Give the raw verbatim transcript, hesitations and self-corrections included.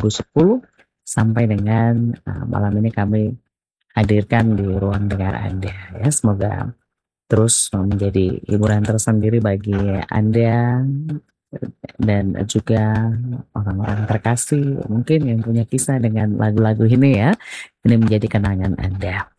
ribu sepuluh sampai dengan, eee, malam ini kami hadirkan di ruang dengar Anda ya. Semoga terus menjadi hiburan tersendiri bagi Anda, dan juga orang-orang terkasih mungkin yang punya kisah dengan lagu-lagu ini ya, ini menjadi kenangan Anda.